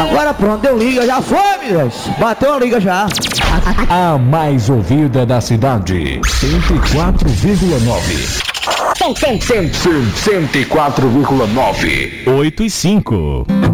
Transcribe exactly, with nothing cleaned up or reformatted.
Agora pronto, deu liga, já foi, amigas. Bateu a liga já. A mais ouvida da cidade, cento e quatro vírgula nove. cento e quatro vírgula nove. oito e cinco.